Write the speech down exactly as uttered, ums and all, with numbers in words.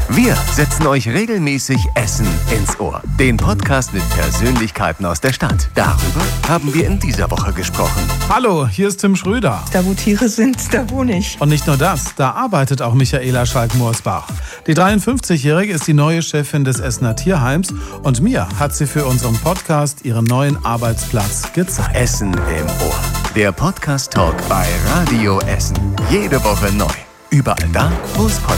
Wir setzen euch regelmäßig Essen ins Ohr. Den Podcast mit Persönlichkeiten aus der Stadt. Darüber haben wir in dieser Woche gesprochen. Hallo, hier ist Tim Schröder. Da wo Tiere sind, da wohne ich. Und nicht nur das, da arbeitet auch Michaela Schalk-Morsbach. Die dreiundfünfzigjährige ist die neue Chefin des Essener Tierheims und mir hat sie für unseren Podcast ihren neuen Arbeitsplatz gezeigt. Essen im Ohr. Der Podcast-Talk bei Radio Essen. Jede Woche neu. Überall da, wo es Podcasts